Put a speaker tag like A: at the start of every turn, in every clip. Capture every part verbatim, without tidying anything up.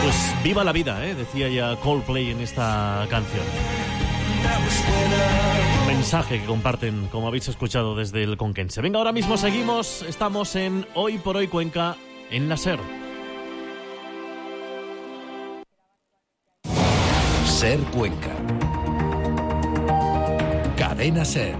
A: Pues viva la vida, ¿eh? Decía ya Coldplay en esta canción. Mensaje que comparten, como habéis escuchado desde el Conquense. Venga, ahora mismo seguimos. Estamos en Hoy por Hoy Cuenca, en la SER.
B: SER Cuenca. Cadena SER.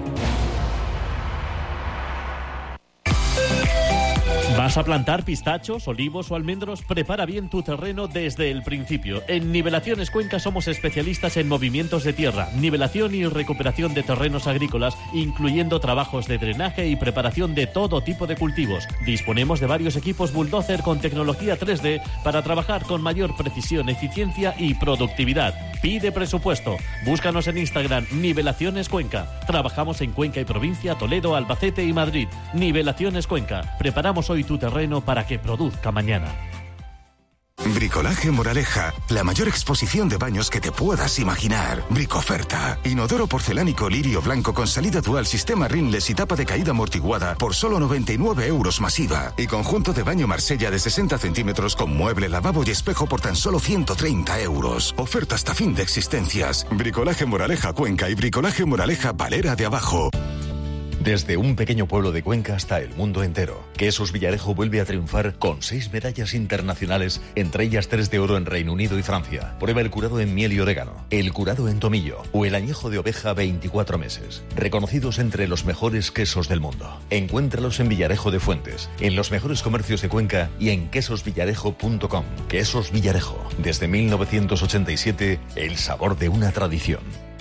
A: ¿Vas a plantar pistachos, olivos o almendros? Prepara bien tu terreno desde el principio. En Nivelaciones Cuenca somos especialistas en movimientos de tierra, nivelación y recuperación de terrenos agrícolas, incluyendo trabajos de drenaje y preparación de todo tipo de cultivos. Disponemos de varios equipos bulldozer con tecnología tres D para trabajar con mayor precisión, eficiencia y productividad. Pide presupuesto. Búscanos en Instagram, Nivelaciones Cuenca. Trabajamos en Cuenca y provincia, Toledo, Albacete y Madrid. Nivelaciones Cuenca. Preparamos hoy tu terreno para que produzca mañana.
C: Bricolaje Moraleja, la mayor exposición de baños que te puedas imaginar. Bricoferta. Inodoro porcelánico lirio blanco con salida dual, sistema rinless y tapa de caída amortiguada por solo noventa y nueve euros masiva. Y conjunto de baño Marsella de sesenta centímetros con mueble, lavabo y espejo por tan solo ciento treinta euros. Oferta hasta fin de existencias. Bricolaje Moraleja Cuenca y Bricolaje Moraleja Valera de Abajo.
B: Desde un pequeño pueblo de Cuenca hasta el mundo entero, Quesos Villarejo vuelve a triunfar con seis medallas internacionales, entre ellas tres de oro en Reino Unido y Francia. Prueba el curado en miel y orégano, el curado en tomillo o el añejo de oveja veinticuatro meses. Reconocidos entre los mejores quesos del mundo. Encuéntralos en Villarejo de Fuentes, en los mejores comercios de Cuenca y en quesos villarejo punto com. Quesos Villarejo, desde mil novecientos ochenta y siete, el sabor de una tradición.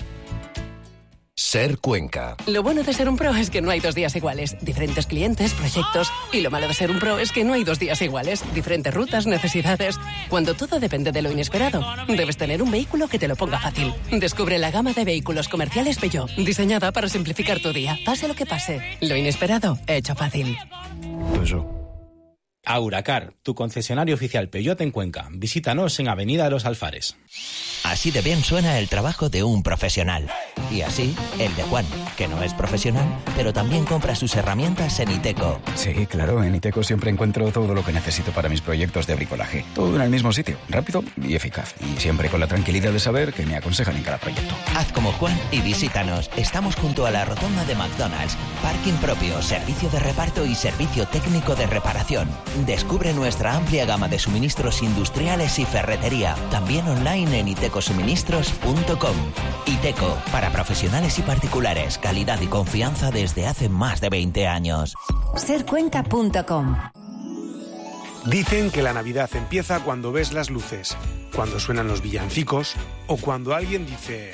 D: SER Cuenca.
E: Lo bueno de ser un pro es que no hay dos días iguales. Diferentes clientes, proyectos. Y lo malo de ser un pro es que no hay dos días iguales. Diferentes rutas, necesidades. Cuando todo depende de lo inesperado, debes tener un vehículo que te lo ponga fácil. Descubre la gama de vehículos comerciales Peugeot, diseñada para simplificar tu día. Pase lo que pase. Lo inesperado, hecho fácil.
F: Peugeot. Auracar, tu concesionario oficial Peugeot en Cuenca. Visítanos en Avenida de los Alfares.
G: Así de bien suena el trabajo de un profesional. Y así, el de Juan, que no es profesional, pero también compra sus herramientas en Iteco.
H: Sí, claro, en Iteco siempre encuentro todo lo que necesito para mis proyectos de bricolaje. Todo en el mismo sitio, rápido y eficaz. Y siempre con la tranquilidad de saber que me aconsejan en cada proyecto.
G: Haz como Juan y visítanos. Estamos junto a la rotonda de McDonald's. Parking propio, servicio de reparto y servicio técnico de reparación. Descubre nuestra amplia gama de suministros industriales y ferretería. También online en iteco suministros punto com. Iteco, para profesionales y particulares. Calidad y confianza desde hace más de veinte años.
I: ser cuenca punto com.
J: Dicen que la Navidad empieza cuando ves las luces, cuando suenan los villancicos o cuando alguien dice...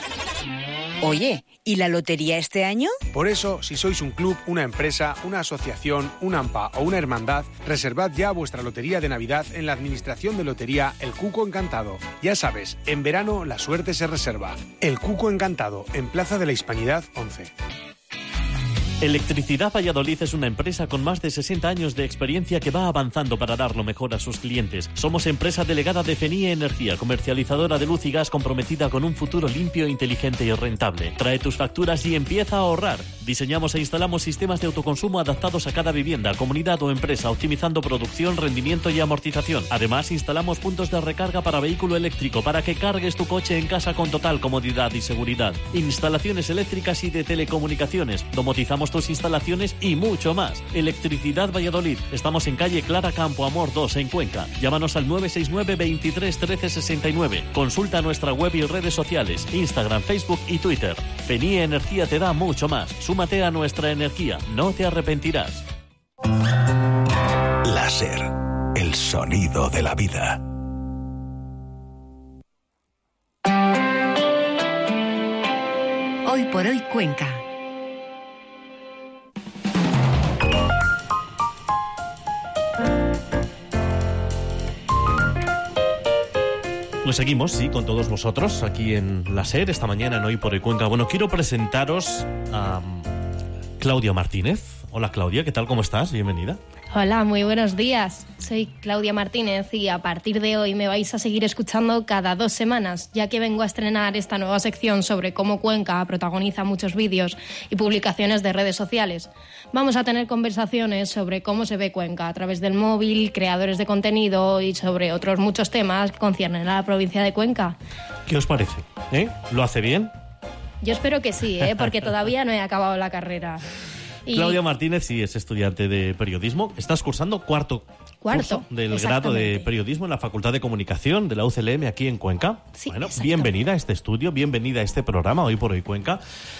K: Oye, ¿y la lotería este año?
J: Por eso, si sois un club, una empresa, una asociación, una AMPA o una hermandad, reservad ya vuestra lotería de Navidad en la Administración de Lotería El Cuco Encantado. Ya sabes, en verano la suerte se reserva. El Cuco Encantado, en Plaza de la Hispanidad once.
A: Electricidad Valladolid es una empresa con más de sesenta años de experiencia que va avanzando para dar lo mejor a sus clientes. Somos empresa delegada de Fenie Energía, comercializadora de luz y gas comprometida con un futuro limpio, inteligente y rentable. Trae tus facturas y empieza a ahorrar. Diseñamos e instalamos sistemas de autoconsumo adaptados a cada vivienda, comunidad o empresa, optimizando producción, rendimiento y amortización. Además, instalamos puntos de recarga para vehículo eléctrico para que cargues tu coche en casa con total comodidad y seguridad. Instalaciones eléctricas y de telecomunicaciones. Domotizamos tus instalaciones y mucho más. Electricidad Valladolid. Estamos en calle Clara Campo Amor dos en Cuenca. Llámanos al nueve seis nueve, veintitrés, trece, sesenta y nueve. Consulta nuestra web y redes sociales, Instagram, Facebook y Twitter. Fenie Energía te da mucho más. Súmate a nuestra energía. No te arrepentirás.
B: La SER, el sonido de la vida.
I: Hoy por hoy Cuenca.
A: Pues seguimos, sí, con todos vosotros aquí en la SER, esta mañana en Hoy por Hoy Cuenca. Bueno, quiero presentaros a um, Claudia Martínez. Hola Claudia, ¿qué tal? ¿Cómo estás? Bienvenida.
D: Hola, muy buenos días. Soy Claudia Martínez y a partir de hoy me vais a seguir escuchando cada dos semanas, ya que vengo a estrenar esta nueva sección sobre cómo Cuenca protagoniza muchos vídeos y publicaciones de redes sociales. Vamos a tener conversaciones sobre cómo se ve Cuenca a través del móvil, creadores de contenido y sobre otros muchos temas que conciernen a la provincia de Cuenca.
A: ¿Qué os parece? ¿Eh? ¿Lo hace bien?
D: Yo espero que sí, ¿eh? Porque todavía no he acabado la carrera. Y...
A: Claudia Martínez sí es estudiante de periodismo. Estás cursando cuarto,
D: cuarto
A: curso del grado de periodismo en la Facultad de Comunicación de la U C L M aquí en Cuenca.
D: Sí,
A: bueno,
D: exacto.
A: Bienvenida a este estudio, bienvenida a este programa Hoy por Hoy Cuenca.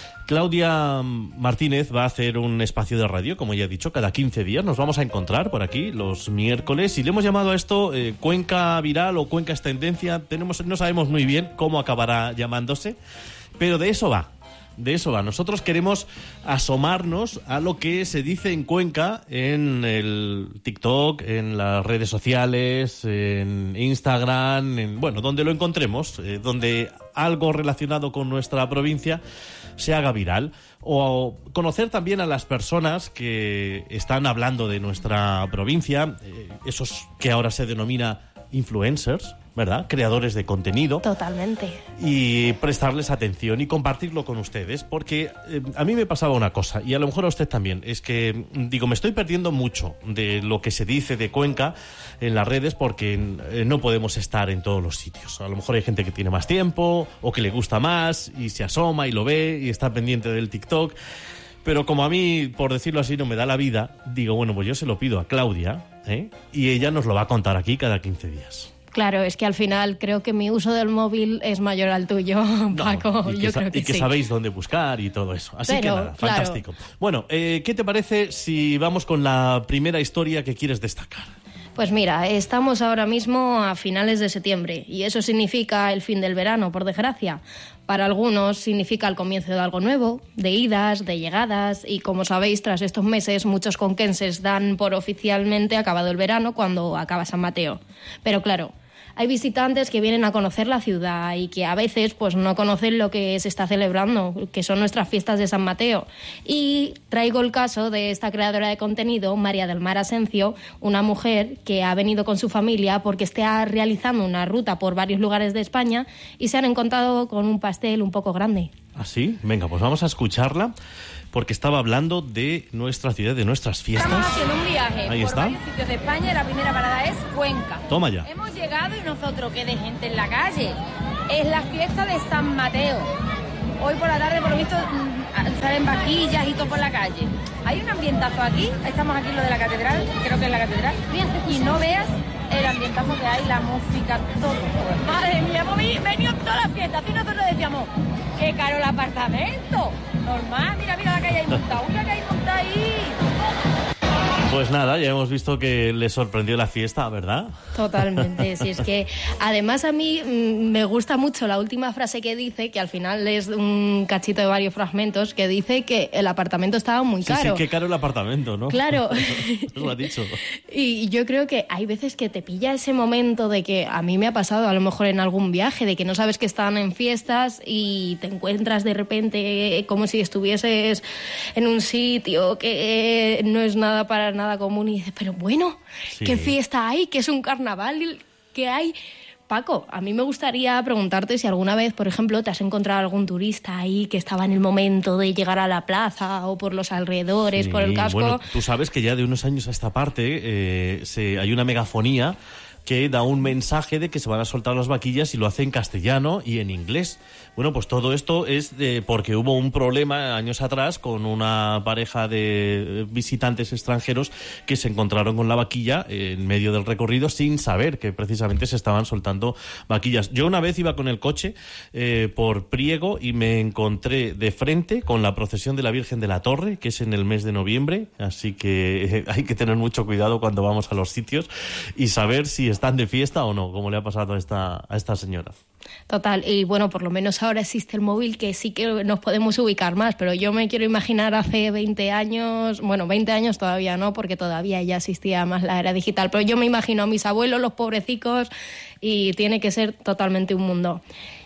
A: Claudia Martínez va a hacer un espacio de radio, como ya he dicho, cada quince días. Nos vamos a encontrar por aquí los miércoles y le hemos llamado a esto eh, Cuenca Viral o Cuenca es Tendencia. Tenemos, no sabemos muy bien cómo acabará llamándose, pero de eso va. De eso va. Nosotros queremos asomarnos a lo que se dice en Cuenca en el TikTok, en las redes sociales, en Instagram, en, bueno, donde lo encontremos, eh, donde algo relacionado con nuestra provincia se haga viral. O conocer también a las personas que están hablando de nuestra provincia, eh, esos que ahora se denomina influencers, ¿verdad? Creadores de contenido.
D: Totalmente.
A: Y prestarles atención y compartirlo con ustedes, porque eh, a mí me pasaba una cosa, y a lo mejor a usted también, es que, digo, me estoy perdiendo mucho de lo que se dice de Cuenca en las redes porque eh, no podemos estar en todos los sitios. A lo mejor hay gente que tiene más tiempo o que le gusta más y se asoma y lo ve y está pendiente del TikTok. Pero como a mí, por decirlo así, no me da la vida, digo, bueno, pues yo se lo pido a Claudia, ¿eh? Y ella nos lo va a contar aquí cada quince días.
D: Claro, es que al final creo que mi uso del móvil es mayor al tuyo, Paco.
A: No, y que,
D: yo
A: sa-
D: creo que
A: y que
D: sí.
A: sabéis dónde buscar y todo eso. Así
D: Pero,
A: que nada,
D: claro.
A: fantástico. Bueno, eh, ¿qué te parece si vamos con la primera historia que quieres destacar?
D: Pues mira, estamos ahora mismo a finales de septiembre y eso significa el fin del verano, por desgracia. Para algunos significa el comienzo de algo nuevo, de idas, de llegadas y como sabéis, tras estos meses muchos conquenses dan por oficialmente acabado el verano cuando acaba San Mateo. Pero claro, hay visitantes que vienen a conocer la ciudad y que a veces pues no conocen lo que se está celebrando, que son nuestras fiestas de San Mateo. Y traigo el caso de esta creadora de contenido, María del Mar Asencio, una mujer que ha venido con su familia porque está realizando una ruta por varios lugares de España y se han encontrado con un pastel un poco grande.
A: ¿Ah, sí? Venga, pues vamos a escucharla porque estaba hablando de nuestra ciudad, de nuestras fiestas.
L: Estamos haciendo un viaje
A: Ahí
L: por
A: está.
L: varios sitios de España y la primera parada es Cuenca.
A: Toma ya.
L: Hemos llegado y nosotros, que de gente en la calle. Es la fiesta de San Mateo. Hoy por la tarde, por lo visto, mm, salen vaquillas y todo por la calle. Hay un ambientazo aquí. Estamos aquí en lo de la catedral, creo que es la catedral. Y no veas el ambientazo que hay, la música, todo. Madre mía, hemos vi- venido todas las fiestas. Y nosotros decíamos, qué caro el apartamento. Normal, mira, mira la calle ahí montada. Mira la calle montada ahí.
A: Pues nada, ya hemos visto que le sorprendió la fiesta, ¿verdad?
D: Totalmente, sí, es que además a mí mm, me gusta mucho la última frase que dice, que al final es un cachito de varios fragmentos, que dice que el apartamento estaba muy
A: Sí,
D: caro.
A: sí, qué caro el apartamento, ¿no?
D: Claro.
A: Eso lo ha dicho.
D: Y yo creo que hay veces que te pilla ese momento de que a mí me ha pasado a lo mejor en algún viaje, de que no sabes que están en fiestas y te encuentras de repente como si estuvieses en un sitio que no es nada para nada común y dices, pero bueno,
A: Sí.
D: ¿qué fiesta hay? ¿Qué es un carnaval? ¿Qué hay? Paco, a mí me gustaría preguntarte si alguna vez, por ejemplo, te has encontrado algún turista ahí que estaba en el momento de llegar a la plaza o por los alrededores,
A: Sí,
D: por el casco.
A: Bueno, tú sabes que ya de unos años a esta parte eh, se, hay una megafonía que da un mensaje de que se van a soltar las vaquillas y lo hace en castellano y en inglés. Bueno, pues todo esto es de, porque hubo un problema años atrás con una pareja de visitantes extranjeros que se encontraron con la vaquilla en medio del recorrido sin saber que precisamente se estaban soltando vaquillas. Yo una vez iba con el coche eh, por Priego y me encontré de frente con la procesión de la Virgen de la Torre, que es en el mes de noviembre, así que eh, hay que tener mucho cuidado cuando vamos a los sitios y saber si están de fiesta o no, como le ha pasado a esta, a esta señora.
D: Total, y bueno, por lo menos ahora existe el móvil que sí que nos podemos ubicar más, pero yo me quiero imaginar hace veinte años, bueno, veinte años todavía no, porque todavía ya existía más la era digital, pero yo me imagino a mis abuelos, los pobrecicos, y tiene que ser totalmente un mundo.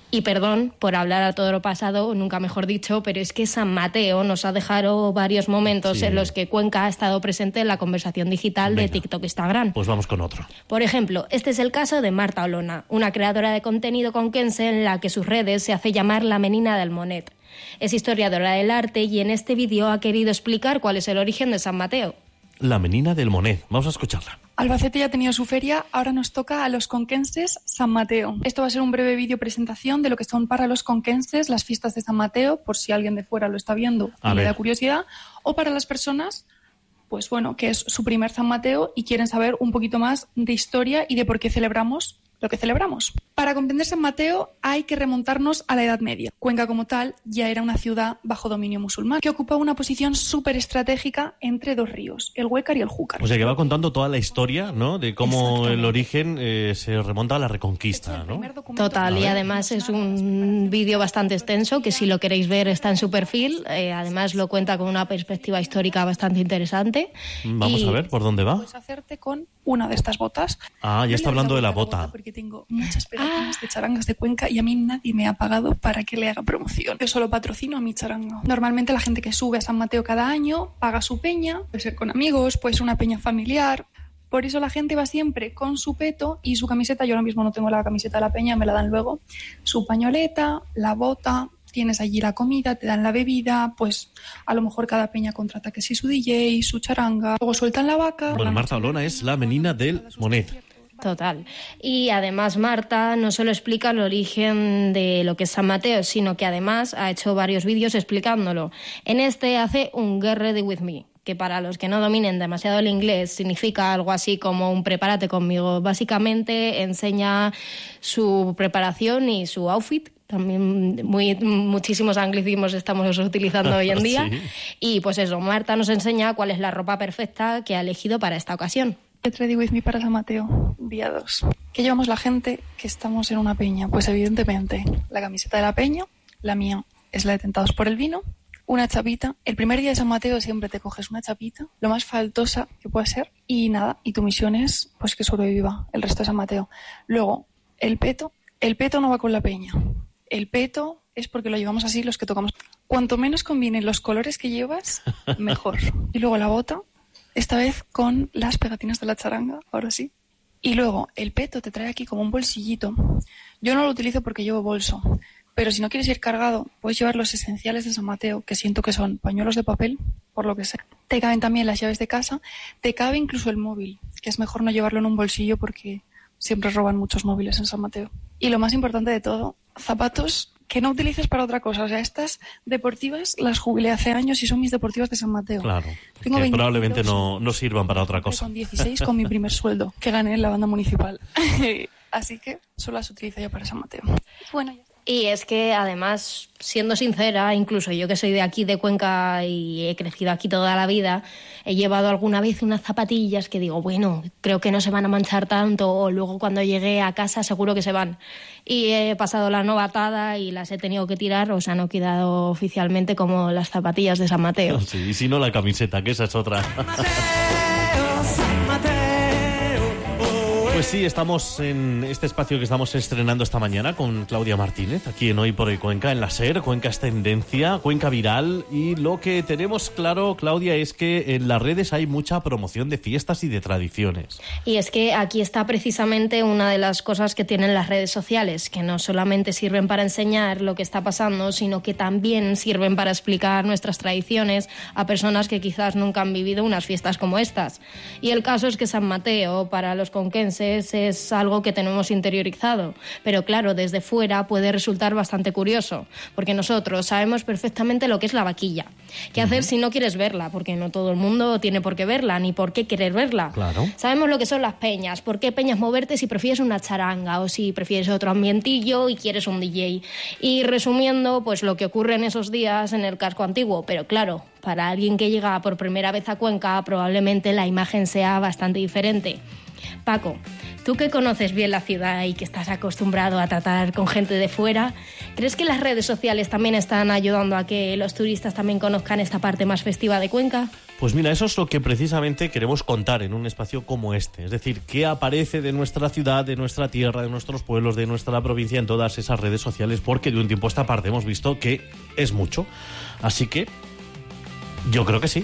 D: Y perdón por hablar a todo lo pasado, nunca mejor dicho, pero es que San Mateo nos ha dejado varios momentos sí. en los que Cuenca ha estado presente en la conversación digital Venga. de TikTok, Instagram.
A: Pues vamos con otro.
D: Por ejemplo, este es el caso de Marta Olona, una creadora de contenido conquense en la que sus redes se hace llamar la Menina del Monet. Es historiadora del arte y en este vídeo ha querido explicar cuál es el origen de San Mateo.
A: La Menina del Monet. Vamos a escucharla.
M: Albacete ya ha tenido su feria, ahora nos toca a los conquenses San Mateo. Esto va a ser un breve vídeo presentación de lo que son para los conquenses las fiestas de San Mateo, por si alguien de fuera lo está viendo y le da curiosidad, o para las personas, pues bueno, que es su primer San Mateo y quieren saber un poquito más de historia y de por qué celebramos lo que celebramos. Para comprender San Mateo hay que remontarnos a la Edad Media. Cuenca como tal ya era una ciudad bajo dominio musulmán que ocupaba una posición súper estratégica entre dos ríos, el Huécar y el Júcar.
A: O sea que va contando toda la historia, ¿no? De cómo el origen eh, se remonta a la Reconquista, ¿no?
D: Total, y además es un vídeo bastante extenso que si lo queréis ver está en su perfil. Eh, además lo cuenta con una perspectiva histórica bastante interesante.
A: Vamos
D: y...
A: a ver por dónde va.
M: Puedes hacerte con una de estas botas.
A: Ah, ya está hablando de la bota.
M: Porque tengo muchas pegatinas ah. de charangas de Cuenca y a mí nadie me ha pagado para que le haga promoción. Yo solo patrocino a mi charanga. Normalmente la gente que sube a San Mateo cada año paga su peña, puede ser con amigos, puede ser una peña familiar. Por eso la gente va siempre con su peto y su camiseta. Yo ahora mismo no tengo la camiseta de la peña, me la dan luego. Su pañoleta, la bota, tienes allí la comida, te dan la bebida, pues a lo mejor cada peña contrata que sí su D J, su charanga, luego sueltan la vaca.
A: Bueno, Marta Olona es la Menina del Monet.
D: Total. Y además Marta no solo explica el origen de lo que es San Mateo, sino que además ha hecho varios vídeos explicándolo. En este hace un Get Ready With Me, que para los que no dominen demasiado el inglés significa algo así como un prepárate conmigo. Básicamente enseña su preparación y su outfit. También muy, muchísimos anglicismos estamos utilizando hoy en día. Sí. Y pues eso, Marta nos enseña cuál es la ropa perfecta que ha elegido para esta ocasión.
M: Get Ready With Me para San Mateo, día dos. ¿Qué llevamos la gente que estamos en una peña? Pues evidentemente la camiseta de la peña, la mía es la de Tentados por el Vino, una chapita. El primer día de San Mateo siempre te coges una chapita, lo más faltosa que pueda ser, y nada, y tu misión es pues que sobreviva el resto de San Mateo. Luego, el peto, el peto no va con la peña. El peto es porque lo llevamos así los que tocamos. Cuanto menos combinen los colores que llevas, mejor. Y luego la bota, esta vez con las pegatinas de la charanga, ahora sí. Y luego el peto te trae aquí como un bolsillito. Yo no lo utilizo porque llevo bolso, pero si no quieres ir cargado, puedes llevar los esenciales de San Mateo, que siento que son pañuelos de papel, por lo que sé. Te caben también las llaves de casa, te cabe incluso el móvil, que es mejor no llevarlo en un bolsillo porque siempre roban muchos móviles en San Mateo. Y lo más importante de todo, zapatos que no utilices para otra cosa. O sea, estas deportivas las jubilé hace años y son mis deportivas de San Mateo.
A: Claro, Tengo que probablemente no, no sirvan para otra cosa.
M: Con dieciséis con mi primer sueldo que gané en la banda municipal. Así que solo las utilizo ya para San Mateo. Bueno, ya.
D: Y es que además, siendo sincera, incluso yo que soy de aquí, de Cuenca, y he crecido aquí toda la vida, he llevado alguna vez unas zapatillas que digo, bueno, creo que no se van a manchar tanto, o luego cuando llegué a casa seguro que se van. Y he pasado la novatada y las he tenido que tirar, o sea, no he quedado oficialmente como las zapatillas de San Mateo.
A: Sí, y si no la camiseta, que esa es otra. Pues sí, estamos en este espacio que estamos estrenando esta mañana con Claudia Martínez, aquí en Hoy por Hoy Cuenca, en la SER. Cuenca es tendencia, Cuenca viral, y lo que tenemos claro, Claudia, es que en las redes hay mucha promoción de fiestas y de tradiciones.
D: Y es que aquí está precisamente una de las cosas que tienen las redes sociales, que no solamente sirven para enseñar lo que está pasando, sino que también sirven para explicar nuestras tradiciones a personas que quizás nunca han vivido unas fiestas como estas. Y el caso es que San Mateo, para los conquenses, es algo que tenemos interiorizado, pero claro, desde fuera puede resultar bastante curioso, porque nosotros sabemos perfectamente lo que es la vaquilla. ¿Qué hacer si no quieres verla? Porque no todo el mundo tiene por qué verla, ni por qué querer verla.
A: Claro.
D: Sabemos lo que son las peñas, por qué peñas moverte si prefieres una charanga o si prefieres otro ambientillo y quieres un D J. Y resumiendo, pues lo que ocurre en esos días en el casco antiguo, pero claro, para alguien que llega por primera vez a Cuenca, probablemente la imagen sea bastante diferente. Paco, tú que conoces bien la ciudad y que estás acostumbrado a tratar con gente de fuera, ¿crees que las redes sociales también están ayudando a que los turistas también conozcan esta parte más festiva de Cuenca?
N: Pues mira, eso es lo que precisamente queremos contar en un espacio como este. Es decir, qué aparece de nuestra ciudad, de nuestra tierra, de nuestros pueblos, de nuestra provincia en todas esas redes sociales, porque de un tiempo a esta parte hemos visto que es mucho. Así que yo creo que sí.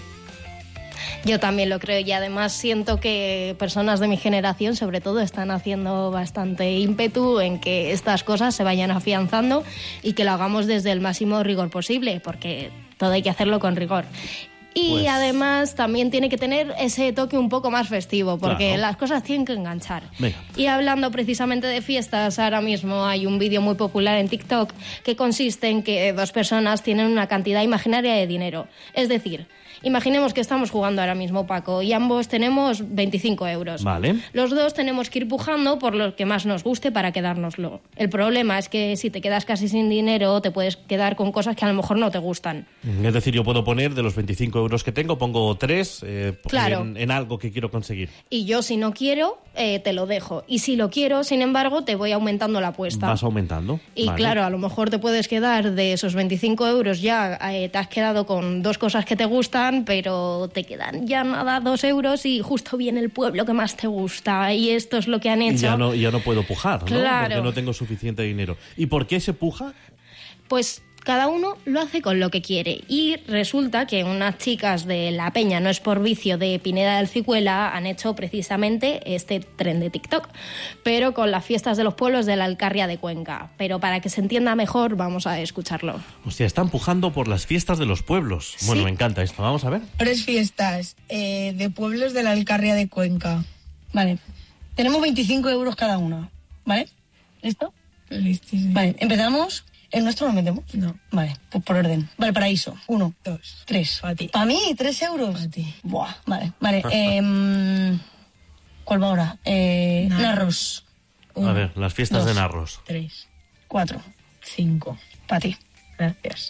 D: Yo también lo creo y además siento que personas de mi generación sobre todo están haciendo bastante ímpetu en que estas cosas se vayan afianzando y que lo hagamos desde el máximo rigor posible, porque todo hay que hacerlo con rigor. Y pues... además también tiene que tener ese toque un poco más festivo, porque claro, las cosas tienen que enganchar. Venga. Y hablando precisamente de fiestas, ahora mismo hay un vídeo muy popular en TikTok que consiste en que dos personas tienen una cantidad imaginaria de dinero. Es decir, imaginemos que estamos jugando ahora mismo, Paco, y ambos tenemos veinticinco euros.
N: Vale.
D: Los dos tenemos que ir pujando por lo que más nos guste para quedárnoslo. El problema es que si te quedas casi sin dinero, te puedes quedar con cosas que a lo mejor no te gustan.
N: Es decir, yo puedo poner de los veinticinco euros que tengo, pongo tres eh,
D: claro.
N: en, en algo que quiero conseguir.
D: Y yo, si no quiero, eh, te lo dejo. Y si lo quiero, sin embargo, te voy aumentando la apuesta.
N: Vas aumentando.
D: Y
N: vale.
D: claro, a lo mejor te puedes quedar de esos veinticinco euros, ya eh, te has quedado con dos cosas que te gustan, pero te quedan ya nada dos euros y justo viene el pueblo que más te gusta. Y esto es lo que han hecho.
N: Y ya no, ya no puedo pujar, ¿no?
D: Claro.
N: Porque no tengo suficiente dinero. ¿Y por qué se puja?
D: Pues cada uno lo hace con lo que quiere. Y resulta que unas chicas de La Peña, no es por vicio, de Pineda del Cicuela, han hecho precisamente este tren de TikTok, pero con las fiestas de los pueblos de la Alcarria de Cuenca. Pero para que se entienda mejor, vamos a escucharlo.
N: Hostia, están pujando por las fiestas de los pueblos. Bueno, sí. Me encanta esto. Vamos a ver.
O: Tres fiestas eh, de pueblos de la Alcarria de Cuenca. Vale. Tenemos veinticinco euros cada una. ¿Vale? ¿Listo?
P: Listísimo.
O: Vale, empezamos. ¿El nuestro lo metemos?
P: No.
O: Vale, pues por orden. Vale, paraíso. Uno.
P: Dos.
O: Tres.
P: Para ti.
O: ¿Para mí? ¿Tres euros?
P: Para ti.
O: Buah, vale. Vale, eh, ¿cuál va ahora? Eh,
P: Narros.
O: Narros.
N: Uno, a ver, las fiestas
O: dos,
N: de Narros.
O: Tres. Cuatro.
P: Cinco.
O: Para ti.
P: Gracias.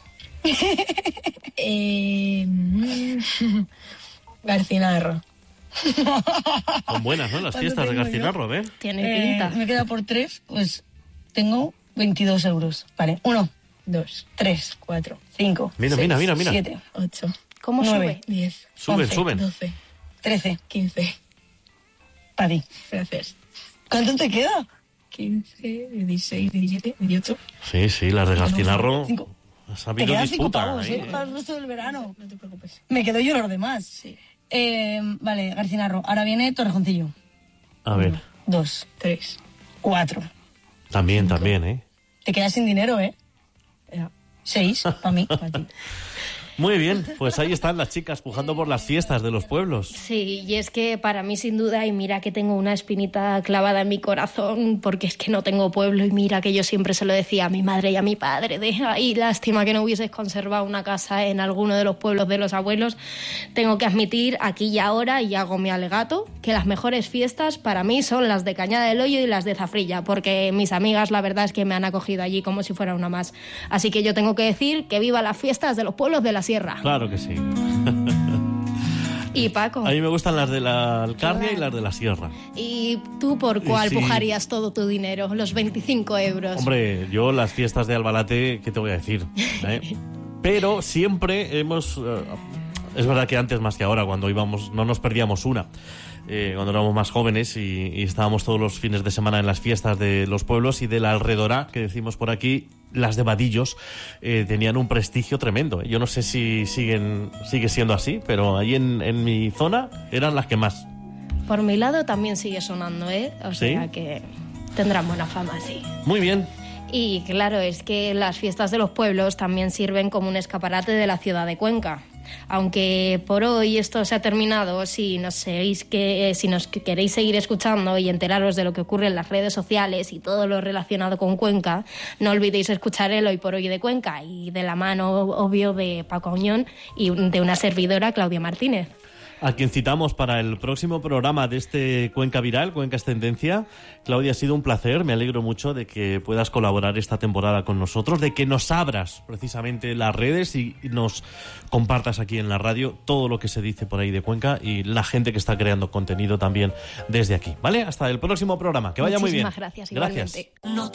P: eh, Garcinarro.
N: Son buenas, ¿no? Las fiestas de Garcinarro, a ver.
D: Tiene pinta.
O: Eh, me queda por tres, pues tengo veintidós euros. Vale, uno,
P: dos,
O: tres,
P: cuatro,
O: cinco,
N: mira,
O: seis,
N: mira, mira, mira.
O: siete,
P: ocho,
D: ¿cómo
O: nueve,
D: sube?
P: diez,
N: suben,
O: once,
N: suben.
P: doce,
O: trece,
P: quince.
O: Para ti.
P: Gracias.
O: ¿Cuánto te queda?
P: quince, dieciséis, diecisiete, dieciocho.
N: Sí, sí, las de Garcinarro.
O: Cinco.
N: Ha habido
O: te quedan cinco
N: disputa.
O: pavos,
N: ¿eh?
O: ¿eh? Para el resto del verano.
P: No te preocupes.
O: Me quedo yo los demás.
P: Sí.
O: Eh, vale, Garcinarro. Ahora viene Torrejoncillo.
N: A ver.
O: Uno, dos,
P: Tres.
O: cuatro.
N: También,
P: Cinco.
N: también, ¿eh?
O: Te quedas sin dinero, ¿eh?
P: Ya.
O: Seis, para mí. Para ti.
N: Muy bien, pues ahí están las chicas pujando por las fiestas de los pueblos.
D: Sí, y es que para mí sin duda, y mira que tengo una espinita clavada en mi corazón, porque es que no tengo pueblo, y mira que yo siempre se lo decía a mi madre y a mi padre, de ay, lástima que no hubieses conservado una casa en alguno de los pueblos de los abuelos. Tengo que admitir aquí y ahora, y hago mi alegato, que las mejores fiestas para mí son las de Cañada del Hoyo y las de Zafrilla, porque mis amigas la verdad es que me han acogido allí como si fuera una más. Así que yo tengo que decir que viva las fiestas de los pueblos de la Sierra.
N: Claro que sí.
D: Y Paco.
N: A mí me gustan las de la Alcarria claro. y las de la Sierra.
D: ¿Y tú por cuál
N: sí.
D: pujarías todo tu dinero? Los veinticinco euros.
N: Hombre, yo las fiestas de Albalate, ¿qué te voy a decir? ¿Eh? Pero siempre hemos... Uh, es verdad que antes más que ahora, cuando íbamos, no nos perdíamos una. Eh, cuando éramos más jóvenes y, y estábamos todos los fines de semana en las fiestas de los pueblos y de la alrededora, que decimos por aquí, las de Vadillos, eh, tenían un prestigio tremendo. Yo no sé si siguen sigue siendo así, pero ahí en, en mi zona eran las que más.
D: Por mi lado también sigue sonando, ¿eh? O sea
N: ¿Sí?
D: que tendrán buena fama, sí.
N: Muy bien.
D: Y claro, es que las fiestas de los pueblos también sirven como un escaparate de la ciudad de Cuenca. Aunque por hoy esto se ha terminado, si nos, seguís que, si nos queréis seguir escuchando y enteraros de lo que ocurre en las redes sociales y todo lo relacionado con Cuenca, no olvidéis escuchar el Hoy por Hoy de Cuenca y de la mano, obvio, de Paco Auñón y de una servidora, Claudia Martínez.
N: A quien citamos para el próximo programa de este Cuenca Viral, Cuenca es Tendencia. Claudia, ha sido un placer, me alegro mucho de que puedas colaborar esta temporada con nosotros, de que nos abras precisamente las redes y nos compartas aquí en la radio todo lo que se dice por ahí de Cuenca y la gente que está creando contenido también desde aquí, ¿vale? Hasta el próximo programa, que vaya
D: Muchísimas
N: muy bien.
D: Gracias,
N: gracias.
D: Igualmente.